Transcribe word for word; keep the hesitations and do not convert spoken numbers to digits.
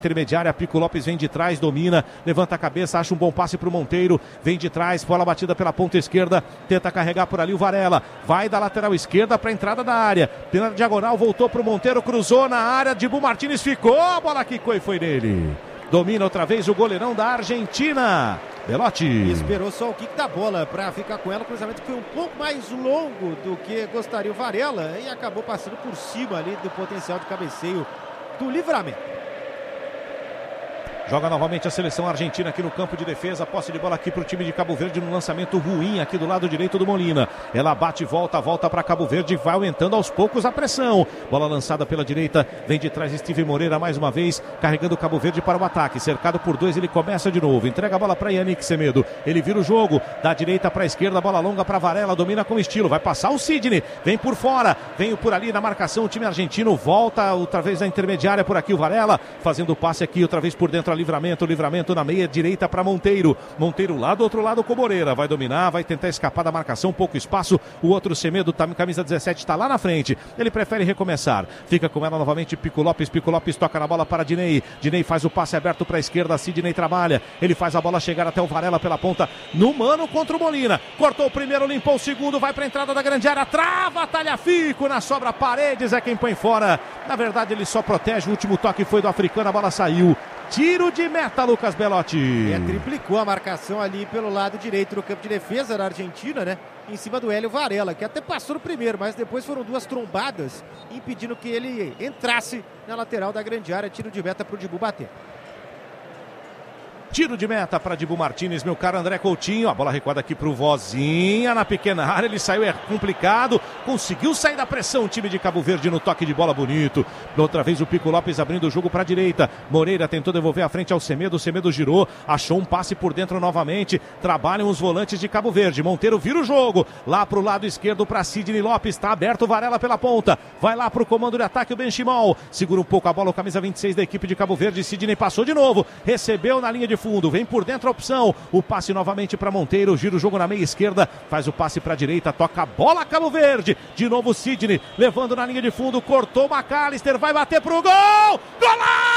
Intermediária, Pico Lopes vem de trás, domina, levanta a cabeça, acha um bom passe para o Monteiro, vem de trás, bola batida pela ponta esquerda, tenta carregar por ali o Varela, vai da lateral esquerda para a entrada da área, pela diagonal, voltou para o Monteiro, cruzou na área, Dibu Martins ficou, a bola quicou e foi nele. Domina outra vez o goleirão da Argentina, Belotti. Esperou só o kick da bola para ficar com ela, o cruzamento foi um pouco mais longo do que gostaria o Varela e acabou passando por cima ali do potencial de cabeceio do Livramento. Joga novamente a seleção argentina aqui no campo de defesa. Posse de bola aqui para o time de Cabo Verde no lançamento ruim aqui do lado direito do Molina. Ela bate, volta, volta para Cabo Verde. Vai aumentando aos poucos a pressão. Bola lançada pela direita. Vem de trás Steve Moreira mais uma vez. Carregando o Cabo Verde para o ataque. Cercado por dois, ele começa de novo. Entrega a bola para Yannick Semedo. Ele vira o jogo. Da direita para a esquerda. Bola longa para Varela. Domina com estilo. Vai passar o Sidney. Vem por fora. Vem por ali na marcação. O time argentino volta outra vez na intermediária por aqui o Varela. Fazendo o passe aqui outra vez por dentro a Livramento, Livramento na meia direita para Monteiro. Monteiro lá do outro lado com Moreira. Vai dominar, vai tentar escapar da marcação, pouco espaço. O outro Semedo, camisa dezessete, está lá na frente. Ele prefere recomeçar. Fica com ela novamente Pico Lopes. Pico Lopes toca na bola para Dinei. Dinei faz o passe aberto para a esquerda. Sidney trabalha. Ele faz a bola chegar até o Varela pela ponta. No mano contra o Molina. Cortou o primeiro, limpou o segundo. Vai para a entrada da grande área. Trava, Talhafico. Na sobra Paredes é quem põe fora. Na verdade ele só protege. O último toque foi do africano. A bola saiu. Tiro de meta, Lucas Belotti. É, triplicou a marcação ali pelo lado direito do campo de defesa da Argentina, né? Em cima do Hélio Varela, que até passou no primeiro, mas depois foram duas trombadas, impedindo que ele entrasse na lateral da grande área. Tiro de meta para o Dibu bater. Tiro de meta para Dibu Martins, meu caro André Coutinho. A bola recuada aqui para o Vozinha na pequena área. Ele saiu, é complicado. Conseguiu sair da pressão o time de Cabo Verde no toque de bola bonito. Outra vez o Pico Lopes abrindo o jogo para a direita. Moreira tentou devolver a frente ao Semedo. O Semedo girou, achou um passe por dentro novamente. Trabalham os volantes de Cabo Verde. Monteiro vira o jogo. Lá para o lado esquerdo para Sidney Lopes. Está aberto o Varela pela ponta. Vai lá para o comando de ataque o Benchimol. Segura um pouco a bola o camisa vinte e seis da equipe de Cabo Verde. Sidney passou de novo. Recebeu na linha de fundo, vem por dentro a opção, o passe novamente para Monteiro, gira o jogo na meia esquerda, faz o passe para a direita, toca a bola Cabo Verde, de novo Sidney, levando na linha de fundo, cortou o McAllister, vai bater pro gol, golaço!